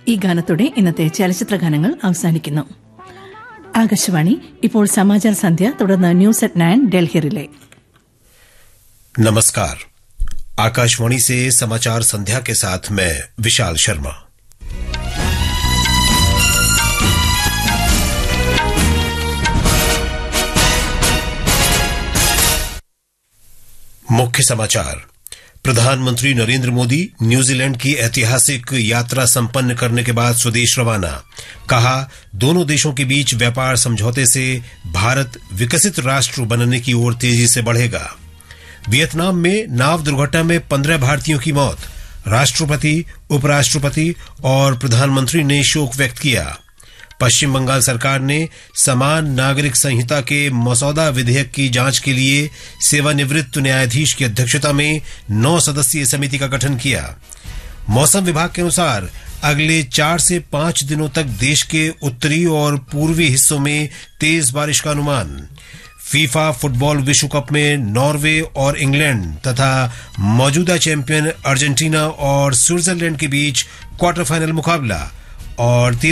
ഈ ഗാനത്തോടെ ഇന്നത്തെ ചലച്ചിത്ര ഗാനങ്ങൾ അവസാനിക്കുന്നു. ആകാശവാണി ഇപ്പോൾ സമാചാർ സന്ധ്യ, തുടർന്ന് ന്യൂസ് at 9 ഡൽഹി റിലേ. नमस्कार. आकाशवाणी से समाचार संध्या के साथ मैं विशाल शर्मा. मुख्य समाचार. प्रधानमंत्री नरेंद्र मोदी न्यूजीलैंड की ऐतिहासिक यात्रा संपन्न करने के बाद स्वदेश रवाना. कहा, दोनों देशों के बीच व्यापार समझौते से भारत विकसित राष्ट्र बनने की ओर तेजी से बढ़ेगा. वियतनाम में नाव दुर्घटना में 15 भारतीयों की मौत. राष्ट्रपति, उपराष्ट्रपति और प्रधानमंत्री ने शोक व्यक्त किया. पश्चिम बंगाल सरकार ने समान नागरिक संहिता के मसौदा विधेयक की जांच के लिए सेवानिवृत्त न्यायाधीश की अध्यक्षता में 9 सदस्यीय समिति का गठन किया. मौसम विभाग के अनुसार अगले 4 से 5 दिनों तक देश के उत्तरी और पूर्वी हिस्सों में तेज बारिश का अनुमान. फीफा फुटबॉल विश्व कप में नॉर्वे और इंग्लैंड तथा मौजूदा चैंपियन अर्जेंटीना और स्विट्जरलैंड के बीच क्वार्टर फाइनल मुकाबला. और